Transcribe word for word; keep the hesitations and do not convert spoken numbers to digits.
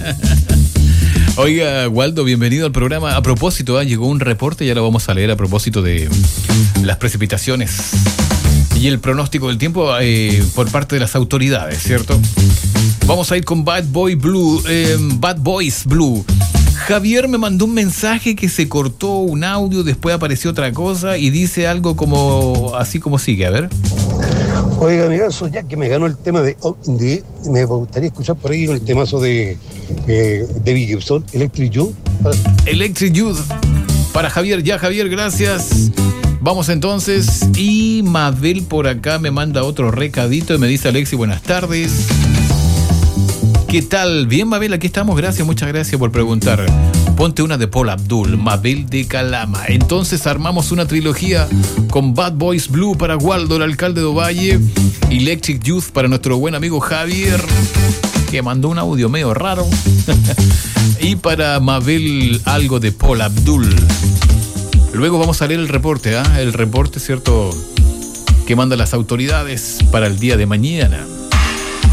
Oiga, Waldo, bienvenido al programa. A propósito, ¿eh? llegó un reporte, ya lo vamos a leer a propósito de las precipitaciones y el pronóstico del tiempo eh, por parte de las autoridades, ¿cierto? Vamos a ir con Bad Boy Blue, eh, Bad Boys Blue. Javier me mandó un mensaje que se cortó un audio, después apareció otra cosa y dice algo como así como sigue, a ver. Oiga, amigazo, ya que me ganó el tema de, de me gustaría escuchar por ahí el temazo de eh, David Gibson, Electric Youth. Electric Youth para Javier, ya Javier, gracias. Vamos entonces, y Mabel por acá me manda otro recadito y me dice: Alexi, buenas tardes. ¿Qué tal? Bien, Mabel, aquí estamos, gracias, muchas gracias por preguntar. Ponte una de Paula Abdul, Mabel de Calama. Entonces armamos una trilogía con Bad Boys Blue para Waldo, el alcalde de Ovalle, Electric Youth para nuestro buen amigo Javier, que mandó un audio medio raro, y para Mabel algo de Paula Abdul. Luego vamos a leer el reporte, ¿ah? ¿eh? El reporte, ¿cierto?, que mandan las autoridades para el día de mañana.